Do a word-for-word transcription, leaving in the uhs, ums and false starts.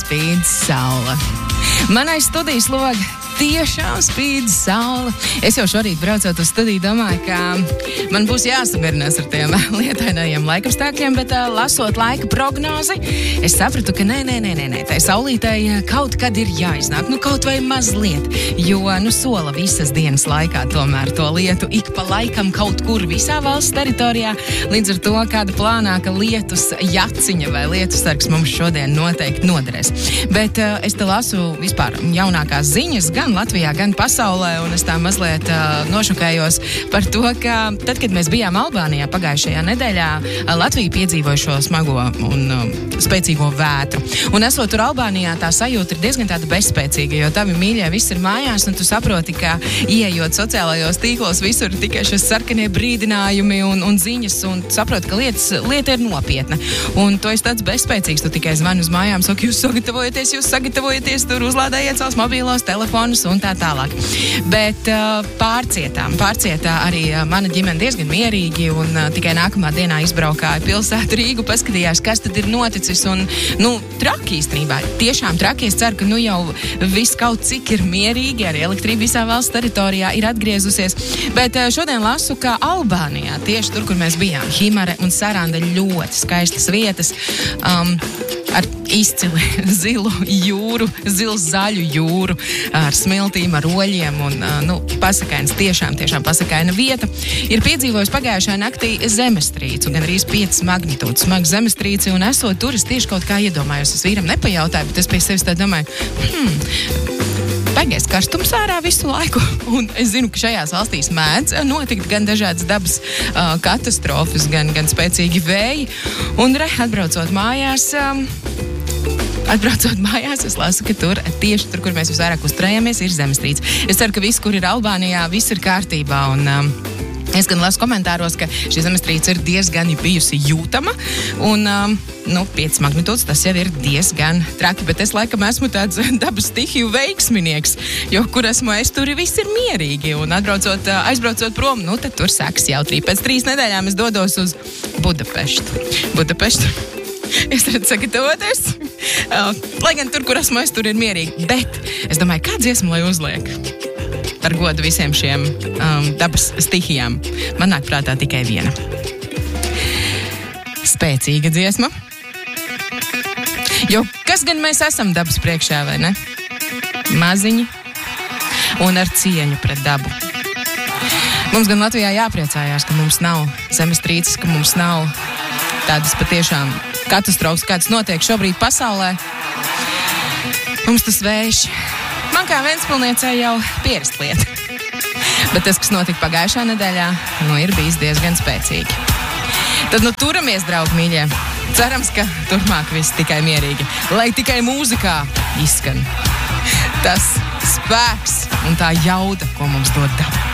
spīd saule. Manai studijas loga tiešām spīd saule. Es jau šorīt braucot uz studiju domāju, ka man būs jāsamierinās ar tiem lietainajiem laikapstākļiem, bet uh, lasot laika prognozi, es sapratu, ka nē, nē, nē, nē, nē, tai saulītai kaut kad ir jāiznāk, nu kaut vai mazliet, jo, nu, sola visas dienas laikā tomēr to lietu ik pa laikam kaut kur visā valsts teritorijā, līdz ar to kāda plānāka lietus jaciņa vai lietusargs mums šodien noteikti noderēs. Bet uh, es te lasu vispār jaunākās ziņas, gan Latvijā, gan pasaulē, un es tā mazliet uh, nošokējos par to, ka tad, kad mēs bijām Albānijā pagājušajā nedēļā, uh, Latvija piedzīvoja šo smago un uh, spēcīgo vētru. Un esot tur Albānijā, tā sajūta ir diezgan tāda bezspēcīga, jo tavi mīļie viss ir mājās, un tu saproti, ka ieejot sociālajos tīklos, visur ir tikai šis sarkanie brīdinājumi un, un ziņas, un saproti, ka lietas, lieta ir nopietna. Un tu esi tāds bezspēcīgs, tu tikai zvani uz mājām, saka, jūs sagatavojaties, jūs sagatavojaties, tur uzlādējiet savus mobilos telefonus un tā tālāk. Bet uh, pārcietām, pārcietā arī uh, mana ģimene diezgan mierīgi un uh, tikai nākamā dienā izbraukāja pilsētu Rīgu, paskatījās, kas tad ir noticis un, nu, traki īstenībā. Tiešām traki, es ceru, ka nu jau viss kaut cik ir mierīgi, arī elektrība visā valsts teritorijā ir atgriezusies. Bet uh, šodien lasu, ka Albānijā, tieši tur, kur mēs bijām, Himare un Saranda, ļoti skaistas vietas, um, ar izcili zilu jūru, zilu-zaļu jūru, ar smiltīm, ar oļiem un, nu, pasakains, tiešām, tiešām pasakaina vieta. Ir piedzīvojusi pagājušajā naktī zemestrīcu, gan arī piecas magnitūdas smagu zemestrīci, un esot tur, es tieši kaut kā iedomājos, es vīram nepajautāju, bet es pie sevis tā domāju, hmm, baigais karstums ārā visu laiku, un es zinu, ka šajās valstīs mēdz notikt gan dažādas dabas uh, katastrofas, gan, gan spēcīgi vēji, un re, atbraucot mājās, um, Atbraucot mājās, es lasu, ka tur, tieši tur, kur mēs visvairāk uzturējamies, ir zemestrīce. Es ceru, ka viss, kur ir Albānijā, viss ir kārtībā. Un, um, es gan lasu komentāros, ka šī zemestrīce ir diezgan bijusi jūtama. Un, um, nu, piecas magnitūdas, tas jau ir diezgan traki. Bet es laikam esmu tāds dabas stihiju veiksminieks, jo, kur esmu es, tur viss ir mierīgi. Un atbraucot, aizbraucot prom, nu, tad tur sāks jautrība. Pēc trīs nedēļām es dodos uz Budapeštu. Budapeštu. Es redzu sagatavoties, uh, lai gan tur, kur esmu, es tur ir mierīgi. Bet es domāju, kā dziesmu lai uzliek par godu visiem šiem um, dabas stihijām. Man nāk prātā tikai viena. Spēcīga dziesma. Jo kas gan mēs esam dabas priekšā, vai ne? Maziņi un ar cieņu pret dabu. Mums gan Latvijā jāpriecājās, ka mums nav zemestrīces, ka mums nav tādas patiešām katastrofas, kādas notiek šobrīd pasaulē. Mums tas vējš. Man kā Ventspilniecei jau pierast lieta. Bet tas, kas notika pagājušā nedēļā, nu ir bijis diezgan spēcīgi. Tad nu turamies, draugi mīļie. Cerams, ka turpmāk viss tikai mierīgi. Lai tikai mūzikā izskan tas spēks un tā jauda, ko mums dod daba.